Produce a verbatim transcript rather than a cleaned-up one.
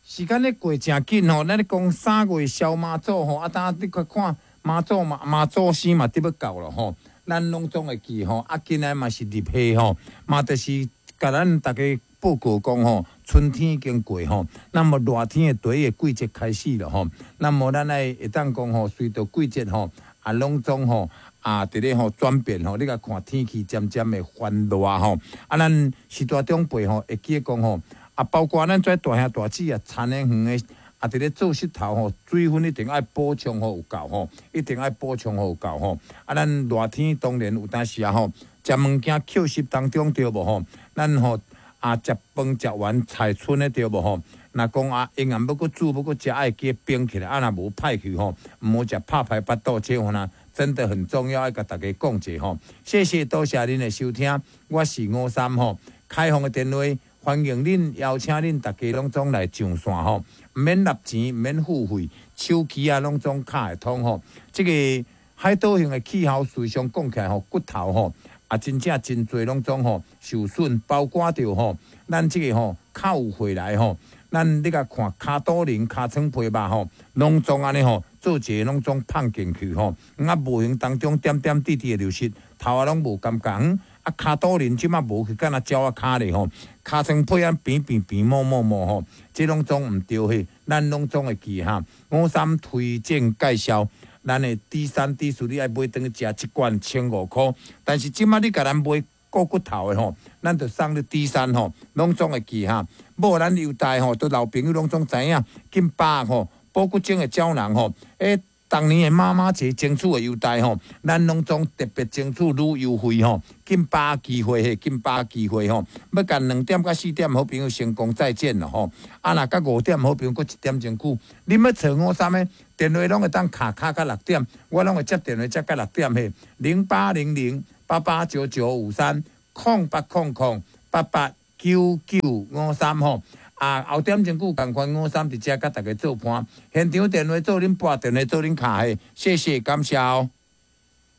时间咧过真紧吼，咱咧讲三月小妈祖吼，啊，当你看看妈祖嘛，妈祖生嘛，得要到了吼。咱拢总会记吼，啊，今仔嘛是入夏吼，嘛就是甲咱大家报告讲吼，春天已经过吼，那么热天的第一个季节开始了吼，那么咱来会当讲吼，随着季节吼，啊，拢总吼。啊，伫咧吼转变吼，你甲看天气渐渐的烦热吼，啊，咱时代长辈吼会记讲吼，啊，包括咱遮大兄大姊啊，田的园的啊，伫咧做石头吼，水分一定爱补充好有够吼，一定爱补充好有够吼。啊，咱热天当然有当时啊吼，食物件扣湿当中对无吼，咱吼啊食饭食完菜剩的对无吼。若讲啊，营养要搁煮要搁食，爱记冰起来，啊，若无歹去吼，毋好食拍排巴肚这款啊。真的很重要，要甲大家讲者吼。谢谢，多谢恁的收听，我是五三吼，开放的电话，欢迎恁邀请恁大家拢总来上线吼，免纳钱，免付费，手机啊拢总卡会通吼。这个海岛型的气候，随常讲起来吼，骨头吼啊，真正真侪拢总吼受损，包括着吼，咱这个吼靠回来吼。咱你甲看骹肚鳞、骹床皮肉吼，拢总安尼吼，做一个拢总放进去吼，啊无形当中点点滴滴的流失，头啊拢无感觉，啊骹肚鳞即马无去，敢若鸟啊骹咧吼，骹床皮啊扁扁扁摸摸摸吼，即拢总毋对嘿，咱拢总会记哈。五三推荐介绍，咱的 D 三 D 四你爱买等去食一罐千五箍，但是即马你甲咱买。骨骨头的吼，咱就送你 D 三吼，拢总会记哈。无咱优待吼，都老朋友拢总知影。金巴吼，保骨精的胶囊吼，诶，当年的妈妈节争取的优待吼，咱拢总特别争取愈优惠吼。金巴机会嘿，金巴机会吼，要干两点到四点，好朋友成功再见了吼。啊，若到五点，好朋友搁一点钟久。你要找我啥物？电话拢会当卡卡到六点，我拢会接电话接到六点嘿。零八零零。八八九九五三空八空空八八九九五三吼啊，后点钟久共款五三伫遮甲大家做伴，现场电话做恁拨电话做恁卡的，谢谢感谢哦。